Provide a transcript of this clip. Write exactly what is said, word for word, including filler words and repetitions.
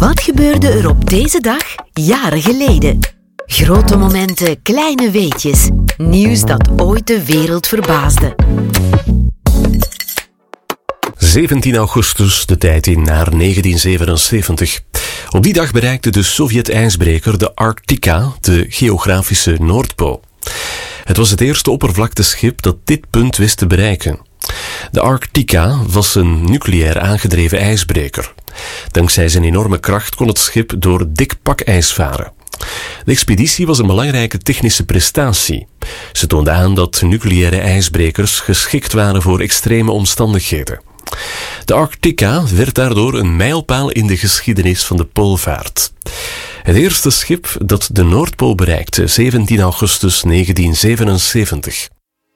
Wat gebeurde er op deze dag jaren geleden? Grote momenten, kleine weetjes. Nieuws dat ooit de wereld verbaasde. zeventien augustus, de tijd in naar negentien zevenenzeventig. Op die dag bereikte de Sovjet-ijsbreker de Arktika, de geografische Noordpool. Het was het eerste oppervlakteschip dat dit punt wist te bereiken. De Arktika was een nucleair aangedreven ijsbreker. Dankzij zijn enorme kracht kon het schip door dik pakijs varen. De expeditie was een belangrijke technische prestatie. Ze toonde aan dat nucleaire ijsbrekers geschikt waren voor extreme omstandigheden. De Arktika werd daardoor een mijlpaal in de geschiedenis van de poolvaart. Het eerste schip dat de Noordpool bereikte, zeventien augustus negentien zevenenzeventig.